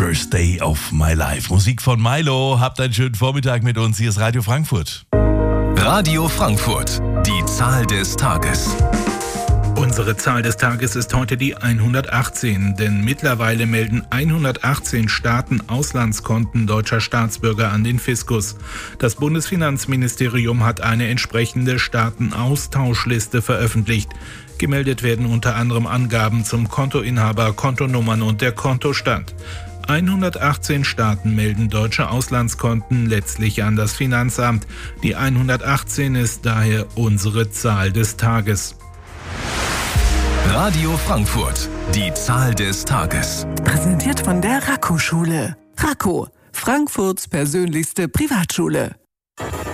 First Day of My Life. Musik von Milo. Habt einen schönen Vormittag mit uns. Hier ist Radio Frankfurt. Radio Frankfurt. Die Zahl des Tages. Unsere Zahl des Tages ist heute die 118, denn mittlerweile melden 118 Staaten Auslandskonten deutscher Staatsbürger an den Fiskus. Das Bundesfinanzministerium hat eine entsprechende Staatenaustauschliste veröffentlicht. Gemeldet werden unter anderem Angaben zum Kontoinhaber, Kontonummern und der Kontostand. 118 Staaten melden deutsche Auslandskonten letztlich an das Finanzamt. Die 118 ist daher unsere Zahl des Tages. Radio Frankfurt, die Zahl des Tages. Präsentiert von der Raco-Schule. Raco, Frankfurts persönlichste Privatschule.